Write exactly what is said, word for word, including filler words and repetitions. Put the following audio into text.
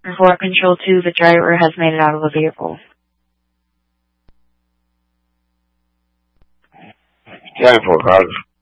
For Control two, the driver has made it out of the vehicle. ten four, Carlos.